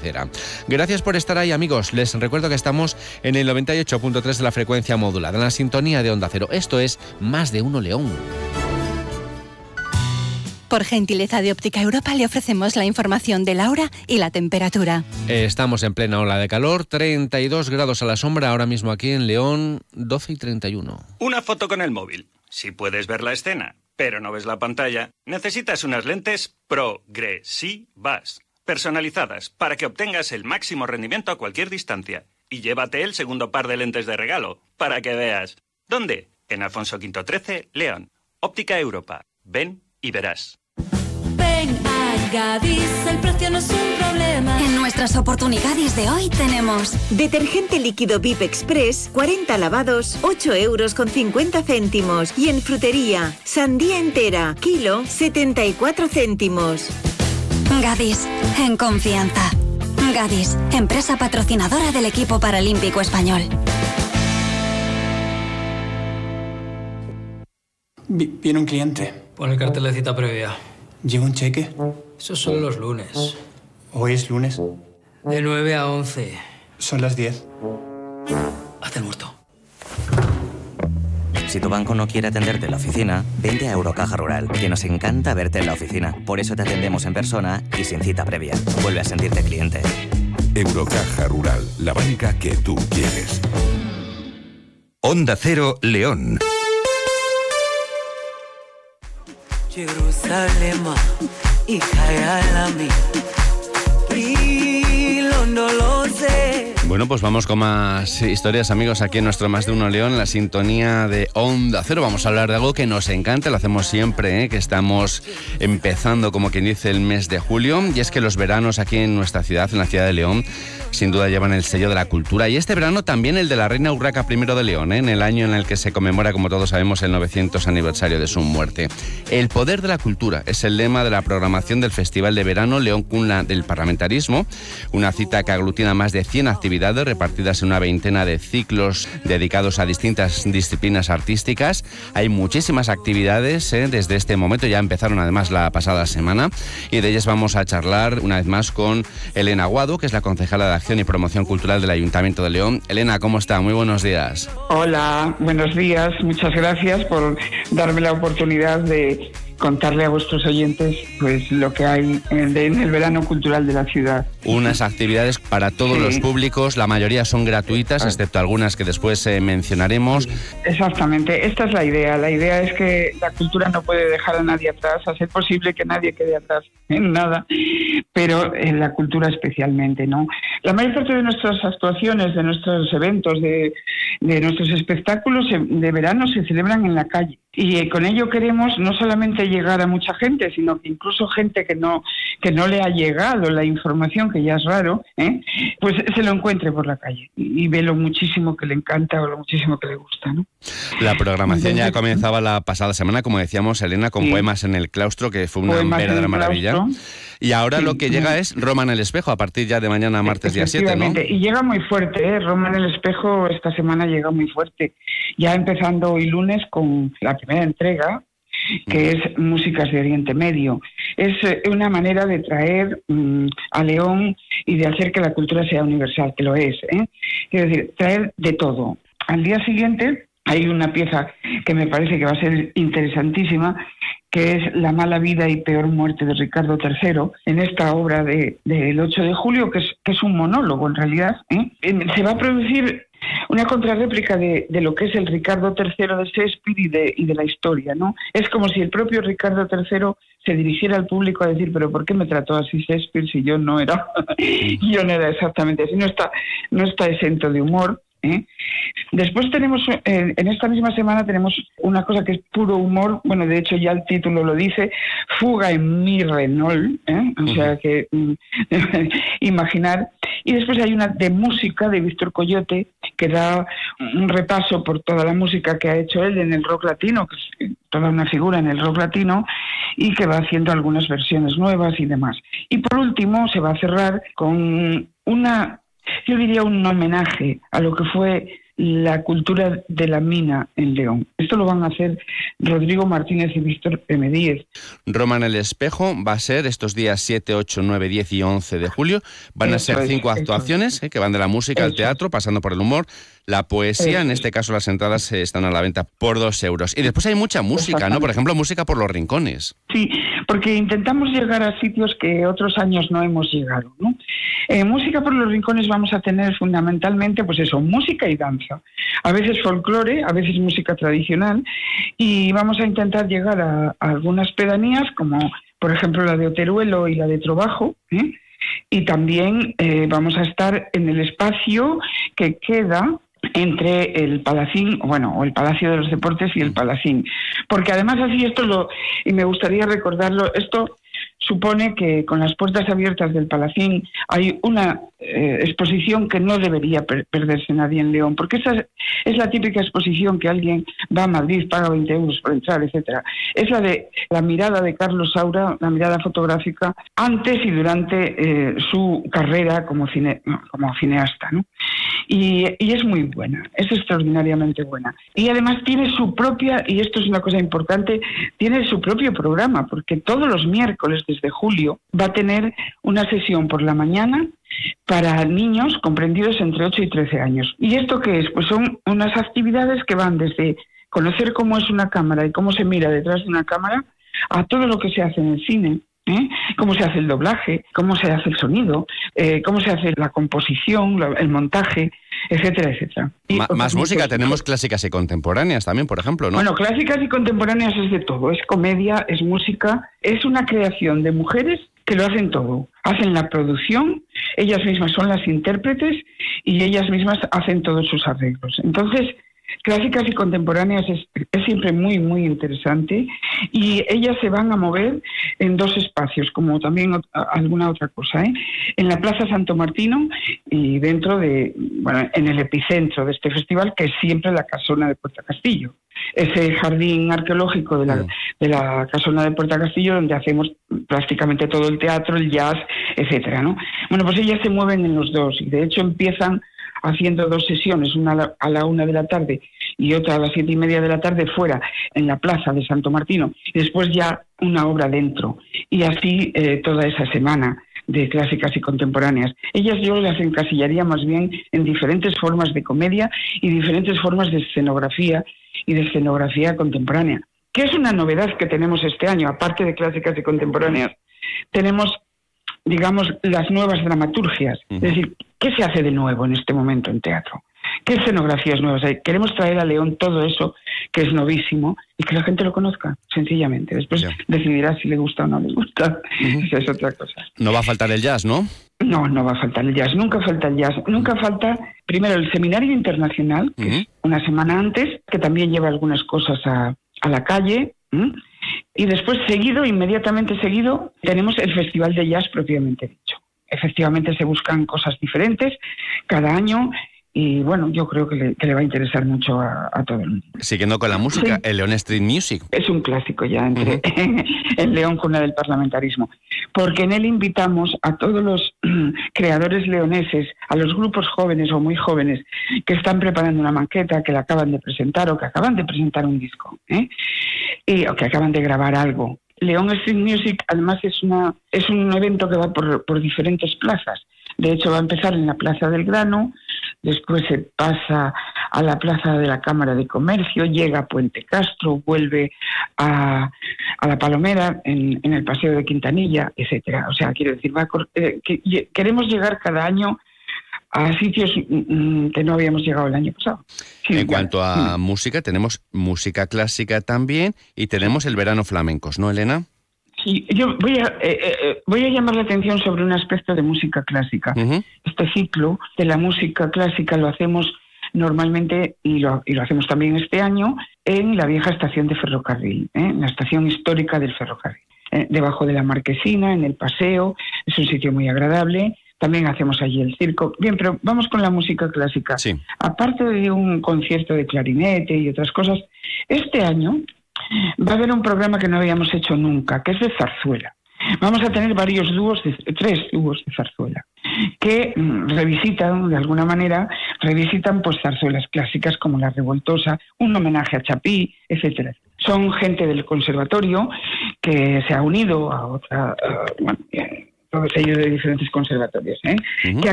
cabecera. Gracias por estar ahí, amigos. Les recuerdo que estamos en el 98.3 de la frecuencia modulada, en la sintonía de Onda Cero. Esto es Más de Uno León. Por gentileza de Óptica Europa le ofrecemos la información de la hora y la temperatura. Estamos en plena ola de calor, 32 grados a la sombra, ahora mismo aquí en León, 12:31. Una foto con el móvil. Si puedes ver la escena, pero no ves la pantalla, necesitas unas lentes progresivas, personalizadas, para que obtengas el máximo rendimiento a cualquier distancia. Y llévate el segundo par de lentes de regalo, para que veas. ¿Dónde? En Alfonso V 13, León. Óptica Europa. Ven y verás. Ven a Gadis, el precio no es un problema. En nuestras oportunidades de hoy tenemos detergente líquido VIP Express, 40 lavados, 8,50 €. Y en frutería, sandía entera, kilo, 74 céntimos. Gadis, en confianza. Gadis, empresa patrocinadora del equipo paralímpico español. Viene un cliente. Pon el cartel de cita previa. ¿Lleva un cheque? Esos son los lunes. ¿Hoy es lunes? De 9 a 11. Son las 10. Haz el muerto. Si tu banco no quiere atenderte en la oficina, vente a Eurocaja Rural, que nos encanta verte en la oficina. Por eso te atendemos en persona y sin cita previa. Vuelve a sentirte cliente. Eurocaja Rural, la banca que tú quieres. Onda Cero, León. Jerusalem, Ikayalami, Hilo no lo sé. Bueno, pues vamos con más historias, amigos, aquí en nuestro Más de Uno León, en la sintonía de Onda Cero. Vamos a hablar de algo que nos encanta, lo hacemos siempre, que estamos empezando, como quien dice, el mes de julio, y es que los veranos aquí en nuestra ciudad, en la ciudad de León, sin duda llevan el sello de la cultura, y este verano también el de la reina Urraca I de León, en el año en el que se conmemora, como todos sabemos, el 900 aniversario de su muerte. El poder de la cultura es el lema de la programación del Festival de Verano León Cuna del Parlamentarismo, una cita que aglutina más de 100 actividades repartidas en una veintena de ciclos dedicados a distintas disciplinas artísticas. Hay muchísimas actividades desde este momento, ya empezaron además la pasada semana, y de ellas vamos a charlar una vez más con Elena Aguado, que es la concejala de Acción y Promoción Cultural del Ayuntamiento de León. Elena, ¿cómo está? Muy buenos días. Hola, buenos días. Muchas gracias por darme la oportunidad de contarle a vuestros oyentes pues lo que hay en el verano cultural de la ciudad. Unas actividades para todos los públicos, la mayoría son gratuitas, excepto algunas que después mencionaremos. Exactamente, esta es la idea. La idea es que la cultura no puede dejar a nadie atrás, a ser posible que nadie quede atrás en nada, pero en la cultura especialmente, ¿no? La mayor parte de nuestras actuaciones, de nuestros eventos, de nuestros espectáculos de verano se celebran en la calle. Y con ello queremos no solamente llegar a mucha gente, sino que incluso gente que no le ha llegado la información, que ya es raro, pues se lo encuentre por la calle y ve lo muchísimo que le encanta o lo muchísimo que le gusta, ¿no? La programación ya comenzaba la pasada semana, como decíamos, Elena, con Poemas en el Claustro, que fue una verdadera maravilla. Y ahora lo que llega es Roma en el Espejo, a partir ya de mañana, martes día 7, ¿no? Y llega muy fuerte, Roma en el Espejo esta semana llega muy fuerte. Ya empezando hoy lunes con la primera entrega, que es Músicas de Oriente Medio. Es una manera de traer a León y de hacer que la cultura sea universal, que lo es, Quiero decir, traer de todo. Al día siguiente hay una pieza que me parece que va a ser interesantísima, que es La mala vida y peor muerte de Ricardo III, en esta obra del 8 de julio, que es un monólogo en realidad. Se va a producir una contrarréplica de lo que es el Ricardo III de Shakespeare y de la historia, ¿no? Es como si el propio Ricardo III se dirigiera al público a decir, pero ¿por qué me trató así Shakespeare si yo no era exactamente así? No está exento de humor. Después tenemos, en esta misma semana tenemos una cosa que es puro humor, bueno, de hecho ya el título lo dice, Fuga en mi Renault, o sea que imaginar. Y después hay una de música de Víctor Coyote, que da un repaso por toda la música que ha hecho él en el rock latino, que es toda una figura en el rock latino, y que va haciendo algunas versiones nuevas y demás. Y por último se va a cerrar con yo diría un homenaje a lo que fue la cultura de la mina en León. Esto lo van a hacer Rodrigo Martínez y Víctor Pemedíez. Roma en el Espejo va a ser estos días 7, 8, 9, 10 y 11 de julio. Van a ser 5 actuaciones que van de la música al teatro, pasando por el humor, la poesía. En este caso las entradas están a la venta por 2 euros. Y después hay mucha música, ¿no? Por ejemplo, música por los rincones. Sí, porque intentamos llegar a sitios que otros años no hemos llegado, ¿no? Música por los rincones vamos a tener fundamentalmente, pues eso, música y danza. A veces folclore, a veces música tradicional, y vamos a intentar llegar a algunas pedanías, como por ejemplo la de Oteruelo y la de Trobajo, y también vamos a estar en el espacio que queda entre el Palacín, o el Palacio de los Deportes y el Palacín. Porque además así y me gustaría recordarlo, esto supone que con las puertas abiertas del Palacín hay una exposición que no debería perderse nadie en León, porque esa es la típica exposición que alguien va a Madrid, paga 20 euros por entrar, etcétera. Es la de la mirada de Carlos Saura, la mirada fotográfica antes y durante su carrera como cineasta, ¿no? Y es muy buena, es extraordinariamente buena. Y además tiene su propia, y esto es una cosa importante, tiene su propio programa, porque todos los miércoles desde julio va a tener una sesión por la mañana para niños comprendidos entre 8 y 13 años. ¿Y esto qué es? Pues son unas actividades que van desde conocer cómo es una cámara y cómo se mira detrás de una cámara a todo lo que se hace en el cine. Cómo se hace el doblaje, cómo se hace el sonido, cómo se hace la composición, el montaje, etcétera, etcétera. Más música, tenemos clásicas y contemporáneas también, por ejemplo, ¿no? Bueno, clásicas y contemporáneas es de todo, es comedia, es música, es una creación de mujeres que lo hacen todo. Hacen la producción, ellas mismas son las intérpretes y ellas mismas hacen todos sus arreglos. Entonces, clásicas y contemporáneas es siempre muy, muy interesante, y ellas se van a mover en 2 espacios, como también alguna otra cosa, en la Plaza Santo Martino y dentro en el epicentro de este festival, que es siempre la Casona de Puerta Castillo. Ese jardín arqueológico de la Casona de Puerta Castillo, donde hacemos prácticamente todo el teatro, el jazz, etcétera, ¿no? Bueno, pues ellas se mueven en los 2, y de hecho empiezan haciendo 2 sesiones, una a la 1 de la tarde y otra a las 7:30 de la tarde fuera, en la plaza de Santo Martino, y después ya una obra dentro, y así toda esa semana de clásicas y contemporáneas. Ellas yo las encasillaría más bien en diferentes formas de comedia y diferentes formas de escenografía y de escenografía contemporánea, que es una novedad que tenemos este año, aparte de clásicas y contemporáneas. Tenemos, digamos, las nuevas dramaturgias, es decir, ¿qué se hace de nuevo en este momento en teatro? ¿Qué escenografías nuevas hay? Queremos traer a León todo eso que es novísimo y que la gente lo conozca, sencillamente. Después decidirá si le gusta o no le gusta. Esa es otra cosa. No va a faltar el jazz, ¿no? No, no va a faltar el jazz. Nunca falta el jazz. Nunca falta, primero, el Seminario Internacional, que es una semana antes, que también lleva algunas cosas a la calle. Y después, inmediatamente seguido, tenemos el Festival de Jazz propiamente dicho. Efectivamente se buscan cosas diferentes cada año, y bueno, yo creo que le va a interesar mucho a todo el mundo. Siguiendo con la música, el León Street Music. Es un clásico ya en León, cuna del parlamentarismo, porque en él invitamos a todos los creadores leoneses, a los grupos jóvenes o muy jóvenes que están preparando una maqueta, que la acaban de presentar o que acaban de presentar un disco, o que acaban de grabar algo. León Street Music además es un evento que va por diferentes plazas. De hecho, va a empezar en la Plaza del Grano, después se pasa a la Plaza de la Cámara de Comercio, llega a Puente Castro, vuelve a la Palomera, en el Paseo de Quintanilla, etcétera. O sea, quiero decir, queremos llegar cada año a sitios que no habíamos llegado el año pasado. Sí, en cuanto a música, tenemos música clásica también, y tenemos el verano flamencos, ¿no, Elena? Sí, yo voy a llamar la atención sobre un aspecto de música clásica. Este ciclo de la música clásica lo hacemos normalmente, y lo hacemos también este año, en la vieja estación de ferrocarril, en la estación histórica del ferrocarril, debajo de la Marquesina, en el paseo. Es un sitio muy agradable. También hacemos allí el circo. Bien, pero vamos con la música clásica. Sí. Aparte de un concierto de clarinete y otras cosas, este año va a haber un programa que no habíamos hecho nunca, que es de zarzuela. Vamos a tener 3 dúos de zarzuela, que revisitan de alguna manera revisitan pues zarzuelas clásicas como La Revoltosa, un homenaje a Chapí, etcétera. Son gente del conservatorio que se ha unido a otra, todos ellos de diferentes conservatorios, que